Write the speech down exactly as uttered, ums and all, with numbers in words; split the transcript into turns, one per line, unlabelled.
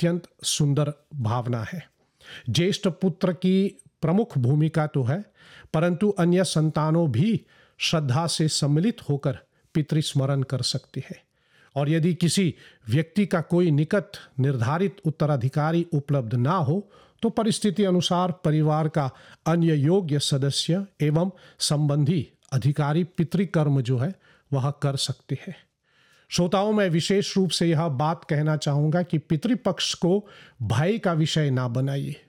अत्यंत सुंदर भावना है। ज्येष्ठ पुत्र की प्रमुख भूमिका तो है, परंतु अन्य संतानों भी श्रद्धा से सम्मिलित होकर पितृस्मरण कर सकती है। और यदि किसी व्यक्ति का कोई निकट निर्धारित उत्तराधिकारी उपलब्ध ना हो तो परिस्थिति अनुसार परिवार का अन्य योग्य सदस्य एवं संबंधी अधिकारी पितृकर्म जो है वह कर सकते हैं। श्रोताओं, मैं विशेष रूप से यह बात कहना चाहूँगा कि पितृपक्ष को भय का विषय ना बनाइए।